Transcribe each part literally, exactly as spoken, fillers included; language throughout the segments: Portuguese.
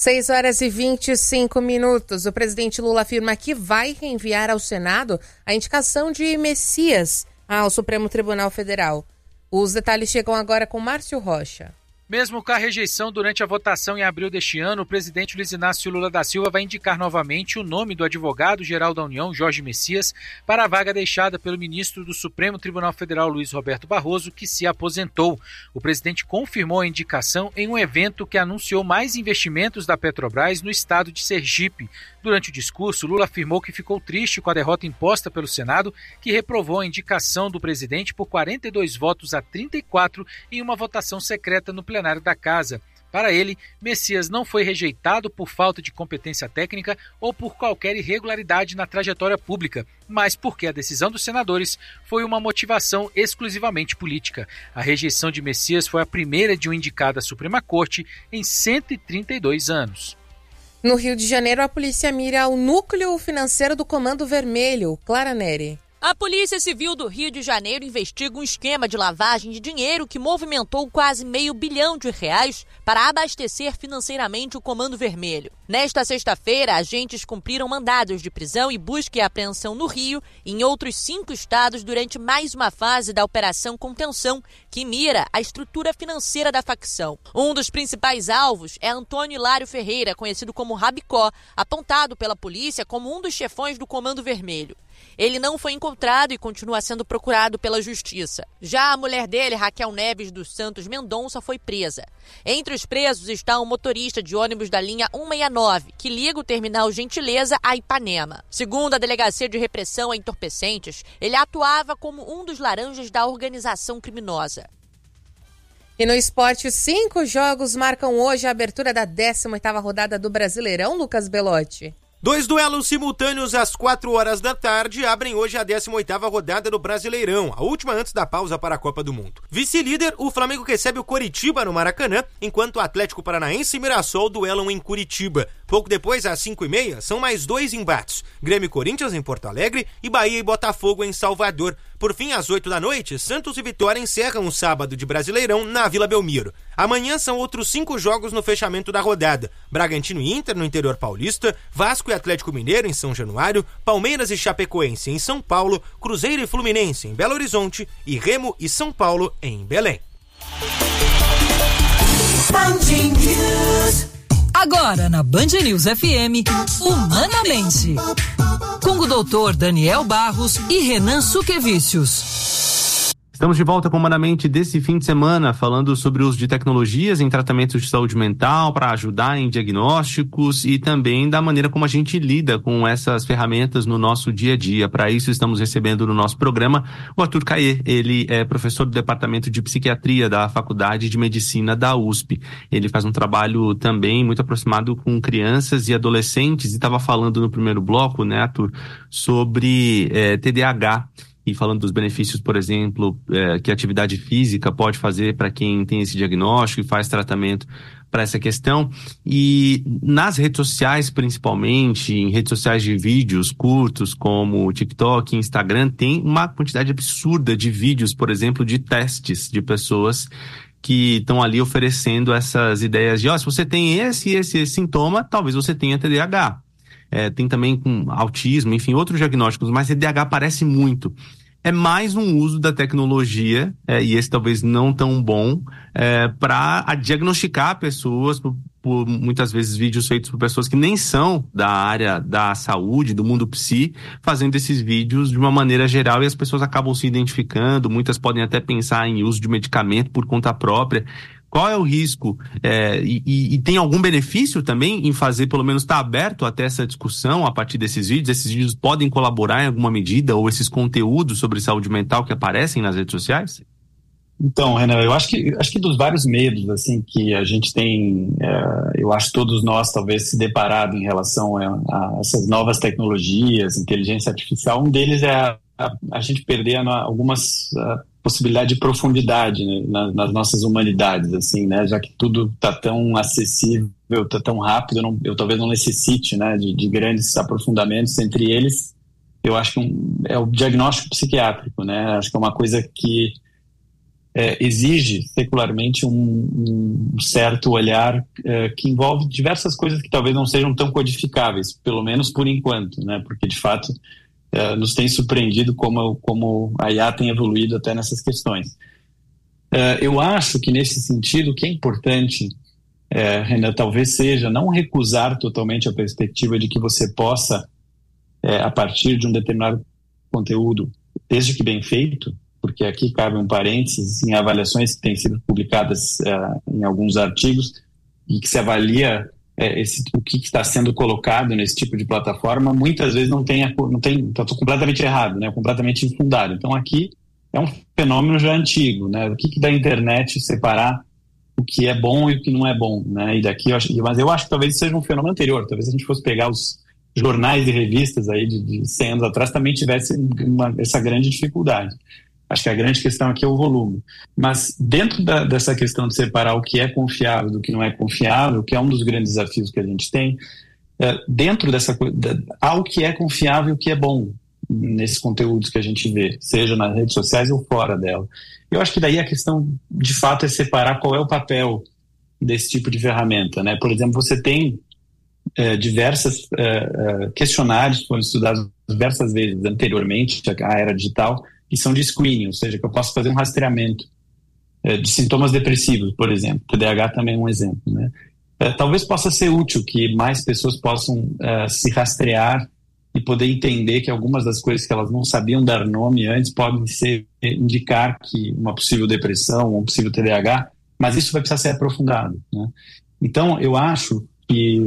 seis horas e vinte e cinco minutos. O presidente Lula afirma que vai reenviar ao Senado a indicação de Messias ao Supremo Tribunal Federal. Os detalhes chegam agora com Márcio Rocha. Mesmo com a rejeição durante a votação em abril deste ano, o presidente Luiz Inácio Lula da Silva vai indicar novamente o nome do advogado-geral da União, Jorge Messias, para a vaga deixada pelo ministro do Supremo Tribunal Federal, Luiz Roberto Barroso, que se aposentou. O presidente confirmou a indicação em um evento que anunciou mais investimentos da Petrobras no estado de Sergipe. Durante o discurso, Lula afirmou que ficou triste com a derrota imposta pelo Senado, que reprovou a indicação do presidente por quarenta e dois votos a trinta e quatro em uma votação secreta no plenário da Casa. Para ele, Messias não foi rejeitado por falta de competência técnica ou por qualquer irregularidade na trajetória pública, mas porque a decisão dos senadores foi uma motivação exclusivamente política. A rejeição de Messias foi a primeira de um indicado à Suprema Corte em cento e trinta e dois anos. No Rio de Janeiro, a polícia mira o núcleo financeiro do Comando Vermelho. Clara Neri. A Polícia Civil do Rio de Janeiro investiga um esquema de lavagem de dinheiro que movimentou quase meio bilhão de reais para abastecer financeiramente o Comando Vermelho. Nesta sexta-feira, agentes cumpriram mandados de prisão e busca e apreensão no Rio e em outros cinco estados durante mais uma fase da Operação Contenção, que mira a estrutura financeira da facção. Um dos principais alvos é Antônio Hilário Ferreira, conhecido como Rabicó, apontado pela polícia como um dos chefões do Comando Vermelho. Ele não foi encontrado e continua sendo procurado pela justiça. Já a mulher dele, Raquel Neves dos Santos Mendonça, foi presa. Entre os presos está um motorista de ônibus da linha cento e sessenta e nove, que liga o terminal Gentileza a Ipanema. Segundo a Delegacia de Repressão a Entorpecentes, ele atuava como um dos laranjas da organização criminosa. E no esporte, cinco jogos marcam hoje a abertura da décima oitava rodada do Brasileirão, Lucas Belotti. Dois duelos simultâneos às quatro horas da tarde abrem hoje a décima oitava rodada do Brasileirão, a última antes da pausa para a Copa do Mundo. Vice-líder, o Flamengo recebe o Coritiba no Maracanã, enquanto o Atlético Paranaense e Mirassol duelam em Curitiba. Pouco depois, às cinco e meia, são mais dois embates: Grêmio e Corinthians em Porto Alegre e Bahia e Botafogo em Salvador. Por fim, às oito da noite, Santos e Vitória encerram o sábado de Brasileirão na Vila Belmiro. Amanhã são outros cinco jogos no fechamento da rodada: Bragantino e Inter no interior paulista, Vasco e Atlético Mineiro em São Januário, Palmeiras e Chapecoense em São Paulo, Cruzeiro e Fluminense em Belo Horizonte e Remo e São Paulo em Belém. Agora na Band News F M, Humanamente, com o doutor Daniel Barros e Renan Suquevicius. Estamos de volta com o Humanamente desse fim de semana, falando sobre o uso de tecnologias em tratamentos de saúde mental para ajudar em diagnósticos e também da maneira como a gente lida com essas ferramentas no nosso dia a dia. Para isso, estamos recebendo no nosso programa o Arthur Caê. Ele é professor do Departamento de Psiquiatria da Faculdade de Medicina da U S P. Ele faz um trabalho também muito aproximado com crianças e adolescentes e estava falando no primeiro bloco, né, Arthur, sobre é, T D A H. E falando dos benefícios, por exemplo, é, que a atividade física pode fazer para quem tem esse diagnóstico e faz tratamento para essa questão. E nas redes sociais, principalmente, em redes sociais de vídeos curtos, como TikTok e Instagram, tem uma quantidade absurda de vídeos, por exemplo, de testes de pessoas que estão ali oferecendo essas ideias de, ó, oh, se você tem esse, esse, esse sintoma, talvez você tenha T D A H. É, tem também com autismo, enfim, outros diagnósticos, mas T D A H aparece muito. É mais um uso da tecnologia, é, e esse talvez não tão bom, é, para diagnosticar pessoas, por, por muitas vezes vídeos feitos por pessoas que nem são da área da saúde, do mundo psi, fazendo esses vídeos de uma maneira geral e as pessoas acabam se identificando, muitas podem até pensar em uso de medicamento por conta própria. Qual é o risco é, e, e tem algum benefício também em fazer, pelo menos estar aberto até essa discussão a partir desses vídeos? Esses vídeos podem colaborar em alguma medida ou esses conteúdos sobre saúde mental que aparecem nas redes sociais? Então, Renan, eu acho que, acho que dos vários medos assim, que a gente tem, é, eu acho todos nós talvez se deparado em relação a, a essas novas tecnologias, inteligência artificial, um deles é a, a, a gente perder algumas... A, possibilidade de profundidade, né, nas, nas nossas humanidades, assim, né, já que tudo está tão acessível, está tão rápido, eu, não, eu talvez não necessite, né, de, de grandes aprofundamentos. Entre eles, eu acho que um, é o diagnóstico psiquiátrico, né, acho que é uma coisa que é, exige secularmente um, um certo olhar é, que envolve diversas coisas que talvez não sejam tão codificáveis, pelo menos por enquanto, né? Porque de fato é, nos tem surpreendido como, como a I A tem evoluído até nessas questões. É, eu acho que nesse sentido o que é importante, é, Renan, talvez seja não recusar totalmente a perspectiva de que você possa, é, a partir de um determinado conteúdo, desde que bem feito, porque aqui cabe um parênteses em avaliações que têm sido publicadas uh, em alguns artigos e que se avalia uh, esse, o que está sendo colocado nesse tipo de plataforma, muitas vezes não tem, não tem, está completamente errado, né, completamente infundado. Então aqui é um fenômeno já antigo, né, o que, que da internet separar o que é bom e o que não é bom, né, e daqui eu acho, mas eu acho que talvez seja um fenômeno anterior, talvez a gente fosse pegar os jornais e revistas aí de, de cem anos atrás também tivesse uma, essa grande dificuldade. Acho que a grande questão aqui é o volume. Mas dentro da, dessa questão de separar o que é confiável do que não é confiável, que é um dos grandes desafios que a gente tem, é, dentro dessa coisa, há o que é confiável e o que é bom nesses conteúdos que a gente vê, seja nas redes sociais ou fora dela. Eu acho que daí a questão, de fato, é separar qual é o papel desse tipo de ferramenta, né? Por exemplo, você tem é, diversas é, é, questionários que foram estudados diversas vezes anteriormente, a era digital, que são de screening, ou seja, que eu posso fazer um rastreamento é, de sintomas depressivos, por exemplo. T D A H também é um exemplo, né? É, talvez possa ser útil que mais pessoas possam é, se rastrear e poder entender que algumas das coisas que elas não sabiam dar nome antes podem ser, indicar que uma possível depressão ou um possível T D A H, mas isso vai precisar ser aprofundado, né? Então, eu acho que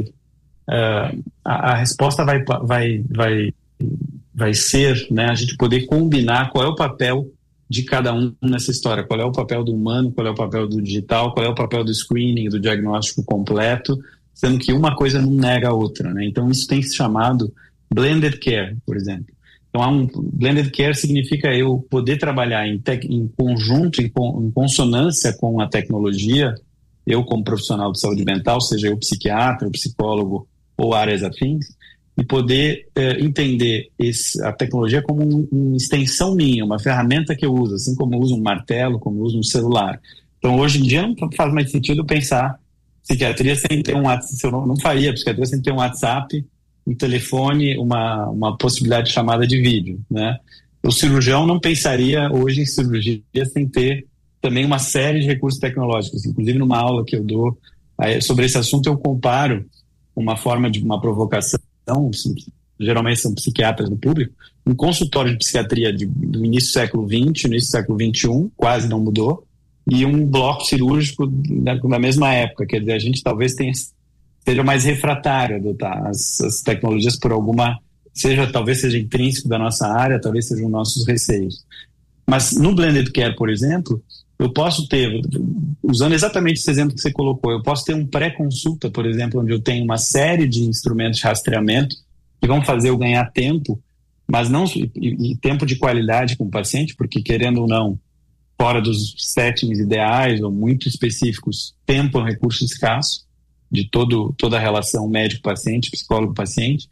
uh, a, a resposta vai... vai, vai vai ser, né, a gente poder combinar qual é o papel de cada um nessa história, qual é o papel do humano, qual é o papel do digital, qual é o papel do screening, do diagnóstico completo, sendo que uma coisa não nega a outra, né? Então isso tem se chamado blended care, por exemplo. Então há um blended care significa eu poder trabalhar em, tec, em conjunto, em, em consonância com a tecnologia, eu como profissional de saúde mental, seja eu psiquiatra, psicólogo ou áreas afins, e poder eh, entender esse, a tecnologia como um, uma extensão minha, uma ferramenta que eu uso, assim como eu uso um martelo, como eu uso um celular. Então, hoje em dia, não faz mais sentido pensar psiquiatria sem ter um WhatsApp, eu não, não faria psiquiatria sem ter um WhatsApp, um telefone, uma, uma possibilidade de chamada de vídeo, né? O cirurgião não pensaria hoje em cirurgia sem ter também uma série de recursos tecnológicos. Inclusive, numa aula que eu dou aí, sobre esse assunto, eu comparo uma forma de uma provocação. Então, geralmente são psiquiatras no público, um consultório de psiquiatria de, do início do século vinte, início do século vinte e um, quase não mudou, e um bloco cirúrgico da, da mesma época. Quer dizer, a gente talvez tenha, seja mais refratário a adotar as, as tecnologias por alguma, seja, talvez seja intrínseco da nossa área, talvez sejam nossos receios. Mas no Blended Care, por exemplo, eu posso ter, usando exatamente esse exemplo que você colocou, eu posso ter um pré-consulta, por exemplo, onde eu tenho uma série de instrumentos de rastreamento que vão fazer eu ganhar tempo, mas não e, e tempo de qualidade com o paciente, porque querendo ou não, fora dos settings ideais ou muito específicos, tempo é um recurso escasso de todo, toda a relação médico-paciente, psicólogo-paciente.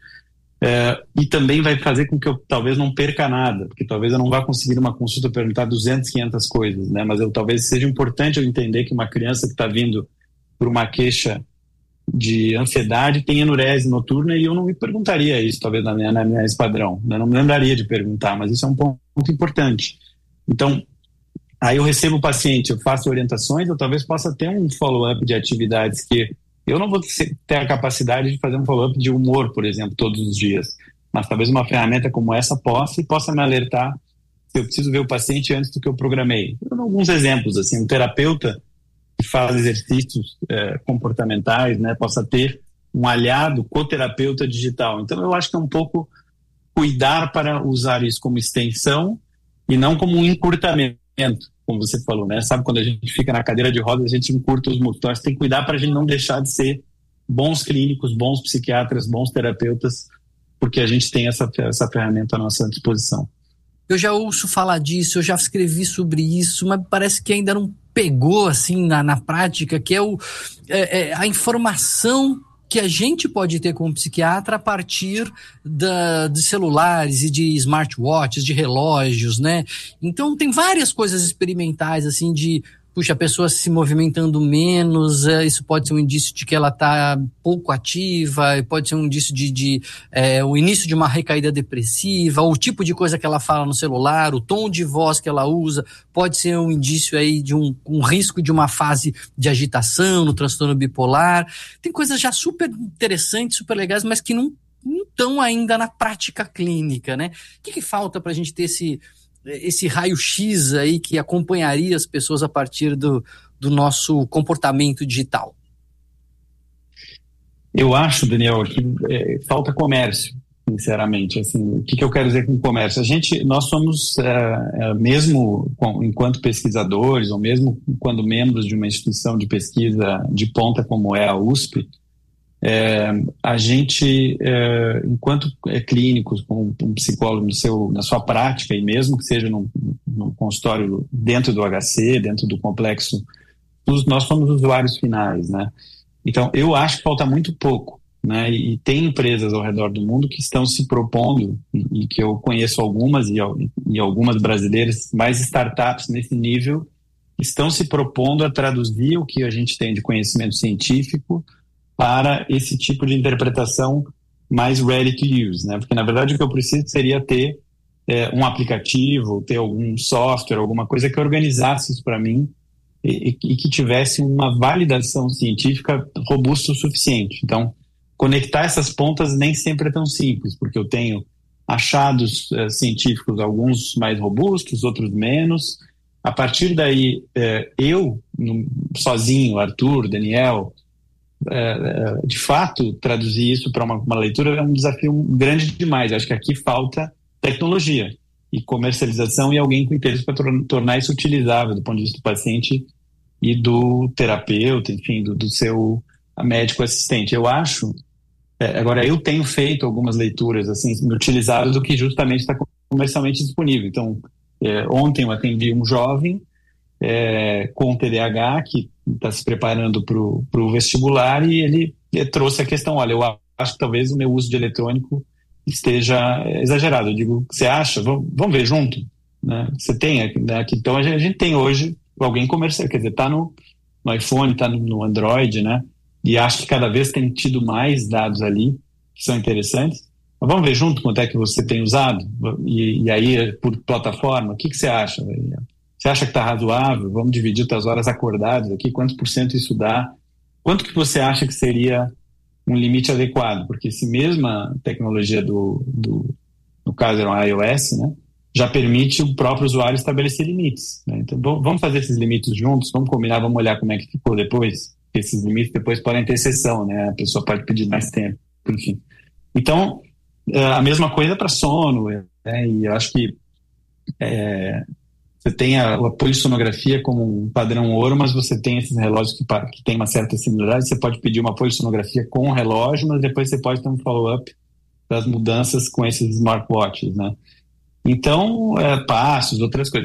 É, e também vai fazer com que eu talvez não perca nada, porque talvez eu não vá conseguir uma consulta perguntar duzentas, quinhentas coisas, né? Mas eu, talvez seja importante eu entender que uma criança que está vindo por uma queixa de ansiedade tem enurese noturna e eu não me perguntaria isso, talvez na minha, na minha padrão, né? Não me lembraria de perguntar, mas isso é um ponto muito importante. Então, aí eu recebo o paciente, eu faço orientações, eu talvez possa ter um follow-up de atividades que eu não vou ter a capacidade de fazer um follow-up de humor, por exemplo, todos os dias. Mas talvez uma ferramenta como essa possa e possa me alertar se eu preciso ver o paciente antes do que eu programei. Eu dou alguns exemplos, assim, um terapeuta que faz exercícios é, comportamentais, né, possa ter um aliado coterapeuta digital. Então eu acho que é um pouco cuidar para usar isso como extensão e não como um encurtamento, como você falou, né? Sabe quando a gente fica na cadeira de rodas, a gente encurta os músculos. Então, a gente tem que cuidar para a gente não deixar de ser bons clínicos, bons psiquiatras, bons terapeutas, porque a gente tem essa, essa ferramenta à nossa disposição. Eu já ouço falar disso, eu já escrevi sobre isso, mas parece que ainda não pegou assim na, na prática, que é, o, é, é a informação que a gente pode ter como psiquiatra a partir da, de celulares e de smartwatches, de relógios, né? Então tem várias coisas experimentais, assim, de, puxa, a pessoa se movimentando menos, é, isso pode ser um indício de que ela está pouco ativa, pode ser um indício de, de é, o início de uma recaída depressiva, ou o tipo de coisa que ela fala no celular, o tom de voz que ela usa, pode ser um indício aí de um, um risco de uma fase de agitação no transtorno bipolar. Tem coisas já super interessantes, super legais, mas que não, não estão ainda na prática clínica, né? O que, que falta para a gente ter esse... esse raio-x aí que acompanharia as pessoas a partir do, do nosso comportamento digital? Eu acho, Daniel, que é, falta comércio, sinceramente. Assim, o que, que eu quero dizer com comércio? A gente, nós somos, é, é, mesmo com, enquanto pesquisadores, ou mesmo quando membros de uma instituição de pesquisa de ponta como é a U S P, É, a gente, é, enquanto é, clínicos, como um psicólogo no seu, na sua prática, e mesmo que seja num, num consultório dentro do H C, dentro do complexo, nós somos usuários finais, né? Então, eu acho que falta muito pouco, né? E, e tem empresas ao redor do mundo que estão se propondo, e, e que eu conheço algumas, e, e algumas brasileiras, mais startups nesse nível, estão se propondo a traduzir o que a gente tem de conhecimento científico para esse tipo de interpretação mais ready to use, né? Porque, na verdade, o que eu preciso seria ter é, um aplicativo, ter algum software, alguma coisa que organizasse isso para mim e, e que tivesse uma validação científica robusta o suficiente. Então, conectar essas pontas nem sempre é tão simples, porque eu tenho achados é, científicos, alguns mais robustos, outros menos. A partir daí, é, eu, no, sozinho, Arthur, Daniel... É, de fato, traduzir isso para uma, uma leitura é um desafio grande demais. Acho que aqui falta tecnologia e comercialização e alguém com interesse para tor- tornar isso utilizável do ponto de vista do paciente e do terapeuta, enfim, do, do seu médico assistente. Eu acho, é, agora eu tenho feito algumas leituras assim, utilizadas do que justamente está comercialmente disponível. Então, é, ontem eu atendi um jovem É, com T D A H, que está se preparando para o vestibular, e ele, ele trouxe a questão, olha, eu acho que talvez o meu uso de eletrônico esteja exagerado. Eu digo, você acha? Vamos, vamos ver junto? Né? Você tem aqui, né? Então a gente, a gente tem hoje alguém comercial, quer dizer, está no, no iPhone, está no, no Android, né? E acho que cada vez tem tido mais dados ali que são interessantes. Mas vamos ver junto quanto é que você tem usado? E, e aí, por plataforma, o que, que você acha? Você acha que está razoável? Vamos dividir as horas acordadas aqui, quantos por cento isso dá? Quanto que você acha que seria um limite adequado? Porque se mesmo a tecnologia do, do no caso era um iOS, né, já permite o próprio usuário estabelecer limites, né? Então vamos fazer esses limites juntos, vamos combinar, vamos olhar como é que ficou depois. Esses limites depois podem ter exceção, né? A pessoa pode pedir mais tempo, enfim. Então, a mesma coisa para sono, né? E eu acho que é, você tem a, a polissonografia como um padrão ouro, mas você tem esses relógios que, que tem uma certa similaridade. Você pode pedir uma polissonografia com o relógio, mas depois você pode ter um follow-up das mudanças com esses smartwatches, né? Então, é, passos, outras coisas.